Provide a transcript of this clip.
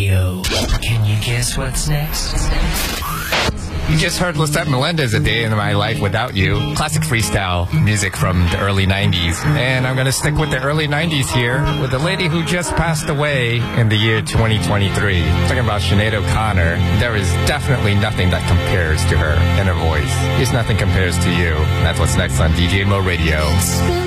Radio. Can you guess what's next? You just heard Lisette Melendez, A Day in My Life Without You. Classic freestyle music from the early 90s. And I'm going to stick with the early 90s here with a lady who just passed away in the year 2023. Talking about Sinead O'Connor. There is definitely nothing that compares to her in her voice. There's nothing compares to you. That's what's next on DJ Mo Radio.